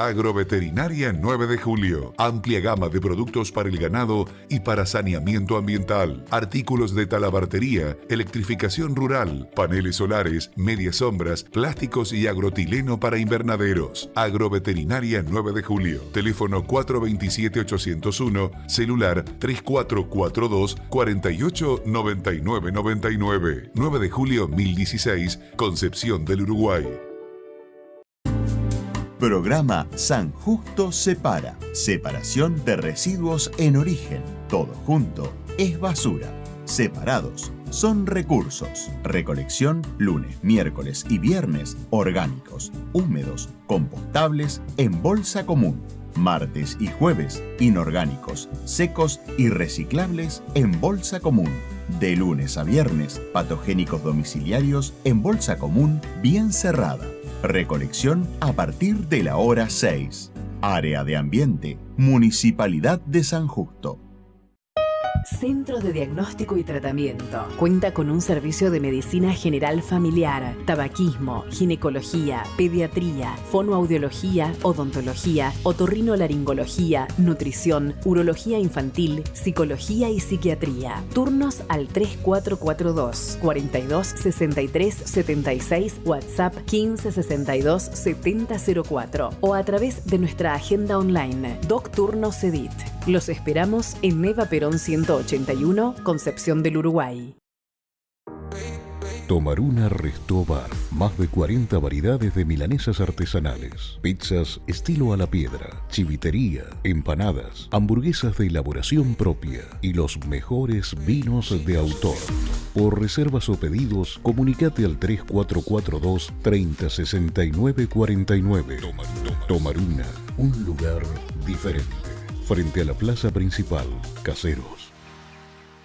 Agroveterinaria 9 de Julio. Amplia gama de productos para el ganado y para saneamiento ambiental. Artículos de talabartería, electrificación rural, paneles solares, medias sombras, plásticos y agrotileno para invernaderos. Agroveterinaria 9 de Julio. Teléfono 427-801, celular 3442 48 99 99. 9 de julio 1016, Concepción del Uruguay. Programa San Justo Separa. Separación de residuos en origen. Todo junto es basura. Separados son recursos. Recolección lunes, miércoles y viernes. Orgánicos, húmedos, compostables en bolsa común. Martes y jueves, inorgánicos, secos y reciclables en bolsa común. De lunes a viernes, patogénicos domiciliarios en bolsa común bien cerrada. Recolección a partir de la hora 6. Área de Ambiente, Municipalidad de San Justo. Centro de Diagnóstico y Tratamiento. Cuenta con un servicio de medicina general familiar, tabaquismo, ginecología, pediatría, fonoaudiología, odontología, otorrinolaringología, nutrición, urología infantil, psicología y psiquiatría. Turnos al 3442 42 63 76, WhatsApp 15 62 70 04 o a través de nuestra agenda online Docturnos Edit. Los esperamos en Eva Perón 181, Concepción del Uruguay. Tomaruna Resto Bar. Más de 40 variedades de milanesas artesanales, pizzas estilo a la piedra, chivitería, empanadas, hamburguesas de elaboración propia y los mejores vinos de autor. Por reservas o pedidos, comunicate al 3442 30 69 49. Tomaruna, un lugar diferente. Frente a la plaza principal, Caseros.